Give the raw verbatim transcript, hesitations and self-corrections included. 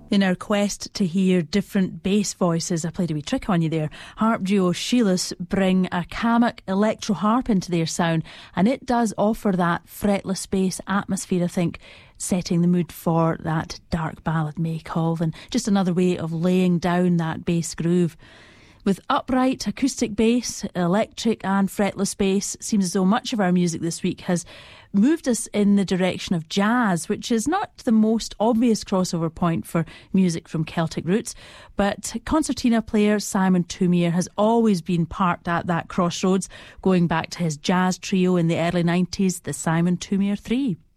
In our quest to hear different bass voices, I played a wee trick on you there. Harp duo Sheilas bring a Kamak electro harp into their sound, and it does offer that fretless bass atmosphere, I think, setting the mood for that dark ballad May Colvin. Just another way of laying down that bass groove. With upright acoustic bass, electric and fretless bass, seems as though much of our music this week has moved us in the direction of jazz, which is not the most obvious crossover point for music from Celtic roots, but concertina player Simon Thoumire has always been parked at that crossroads, going back to his jazz trio in the early nineties, the Simon Thoumire Three.